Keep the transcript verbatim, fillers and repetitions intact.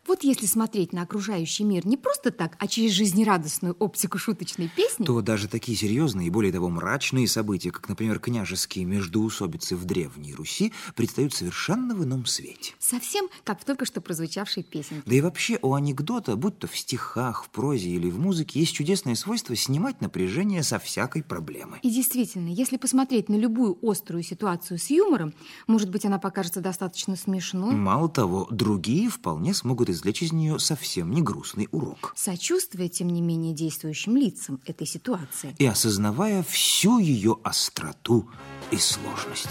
Вот если смотреть на окружающий мир не просто так, а через жизнерадостную оптику шуточной песни, то даже такие серьезные и, более того, мрачные события, как, например, княжеские междоусобицы в Древней Руси, предстают совершенно в ином свете. Совсем как в только что прозвучавшей песенке. Да и вообще у анекдота, будь то в стихах, в прозе или в музыке, есть чудесное свойство снимать напряжение со всякой проблемы. И действительно, если посмотреть на любую острую ситуацию с юмором, может быть, она покажется достаточно смешной. Мало того, другие вполне смогут извлечь из нее совсем не грустный урок. Сочувствуя, тем не менее, действующим лицам этой ситуации. И осознавая всю ее остроту и сложность.